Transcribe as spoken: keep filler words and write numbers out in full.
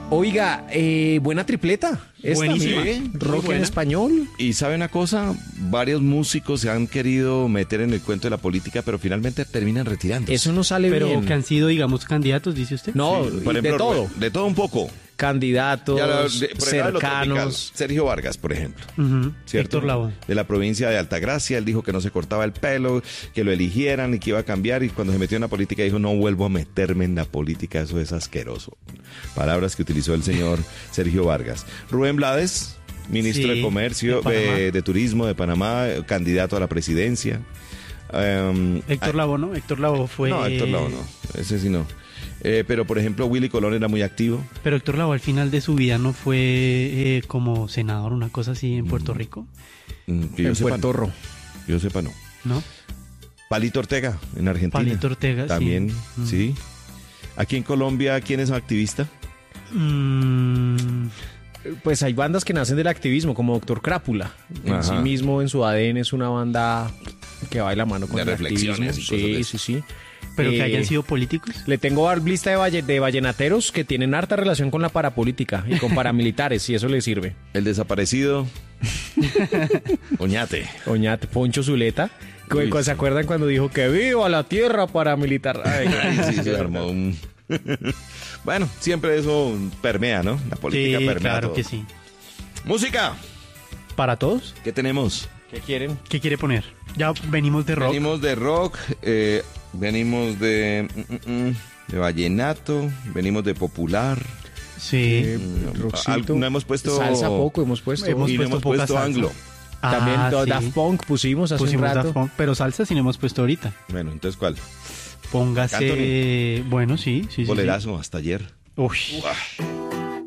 Oiga, eh, buena tripleta. Esta, Buenísima. mire, rock en buena. español. Y sabe una cosa, varios músicos se han querido meter en el cuento de la política, pero finalmente terminan retirándose. Eso no sale Pero bien. que han sido, digamos, candidatos, dice usted. No, Sí, por de ejemplo, todo. De todo un poco. Candidatos, Ya la- de- por el lado de lo tropical, cercanos. Sergio Vargas, por ejemplo. Ujú. ¿Cierto? Héctor Lavoe. De la provincia de Altagracia, él dijo que no se cortaba el pelo, que lo eligieran y que iba a cambiar, y cuando se metió en la política dijo, no vuelvo a meterme en la política, eso es asqueroso. Palabras que utilizó el señor Sergio Vargas. Rubén Blades, ministro Sí, de Comercio, de Panamá. de, de Turismo de Panamá, candidato a la presidencia. Um, Héctor ah, Lavoe, ¿no? Héctor Lavoe fue... No, Héctor Lavoe no, ese sí no. Eh, pero, por ejemplo, Willy Colón era muy activo. Pero Héctor Lavoe al final de su vida no fue eh, como senador, una cosa así en Puerto Rico, Mm, que yo En sepa, Puerto no. Rico. Yo sepa, no. ¿no? Palito Ortega, en Argentina. Palito Ortega, sí. También, Mm. sí. Aquí en Colombia, ¿quién es activista? Mm, Pues hay bandas que nacen del activismo, como Doctor Crápula. En Ajá. sí mismo, en su A D N, es una banda que va de la mano con De el reflexiones activismo. y cosas de Sí, eso. sí, sí. pero que Eh, hayan sido políticos. Le tengo lista de, valle- de vallenateros que tienen harta relación con la parapolítica y con paramilitares, si eso le sirve. El desaparecido. Oñate. Oñate, Poncho Zuleta. ¿Se Uy, sí. acuerdan cuando dijo que viva la tierra paramilitar? Ay, Ay, sí, se armó un... Bueno, siempre eso permea, ¿no? La política Sí, permea claro todo. que sí. Música. ¿Para todos? ¿Qué tenemos? ¿Qué quieren? ¿Qué quiere poner? Ya venimos de rock. Venimos de rock, eh, venimos de... mm, mm, mm, de vallenato, venimos de popular. Sí. Eh, Mm, rockcito. al- no hemos puesto... Salsa poco hemos puesto. Hemos y no puesto hemos poca puesto salsa. anglo. También Ah, Do- sí. Daft Punk pusimos hace Pusimos un rato. Daft Punk, pero salsa sí no hemos puesto ahorita. Bueno, entonces, ¿cuál? Póngase... Bueno, sí, sí, sí. sí. Bolerazo, hasta ayer. Uy. Uah.